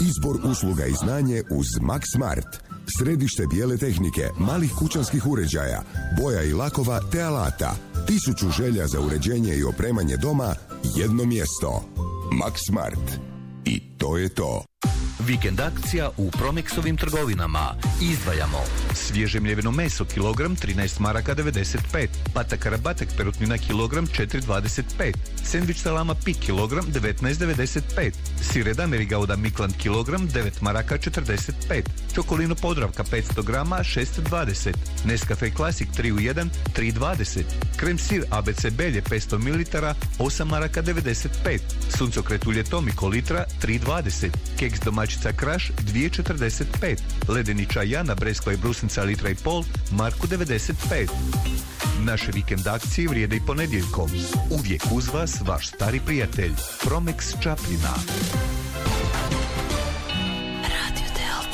Izbor usluga i znanje uz Max Smart. Središte bijele tehnike, malih kućanskih uređaja, boja i lakova te alata. 1000 želja za uređenje i opremanje doma, jedno mjesto. Max Smart. I to je to. Vikend akcija u Promexovim trgovinama. Izdvajamo svježe mljeveno meso kilogram 13 maraka 95, patak rabatak perutnina kilogram 4,25, sendvič salama pik kilogram 19,95, sir Edameri Gouda Mikland kilogram 9 maraka 45, čokolino Podravka 500 grama 6,20, Nescafe Classic 3 u 1 3,20, krem sir ABC Belje 500 ml 8 maraka 95, suncokret ulje Tomiko litra 3,20, keks domaćica Kraš 2,45, ledeni čaj Jana Breskva i brusnica litra i pol marku 95. Naše vikend akcije vrijede i ponedjeljkom. Uvijek uz vas vaš stari prijatelj Promex Čapljina.